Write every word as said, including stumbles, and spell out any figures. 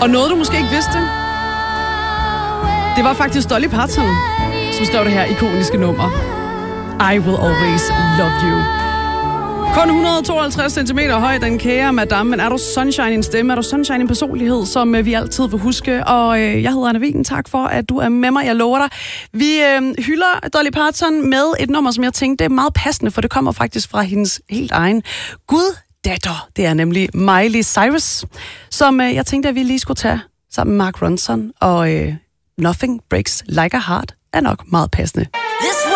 Og noget, du måske ikke vidste, det var faktisk Dolly Parton, som skrev det her ikoniske nummer. I will always love you. Kun et hundrede og tooghalvtreds centimeter høj, den kære madame, men er du sunshine i en stemme, er du sunshine i en personlighed, som øh, vi altid vil huske. Og øh, jeg hedder Anna Wigen, tak for, at du er med mig, jeg lover dig. Vi øh, hylder Dolly Parton med et nummer, som jeg tænkte, det er meget passende, for det kommer faktisk fra hendes helt egen guddatter. Det er nemlig Miley Cyrus, som øh, jeg tænkte, at vi lige skulle tage sammen med Mark Ronson, og øh, Nothing Breaks Like a Heart er nok meget passende. This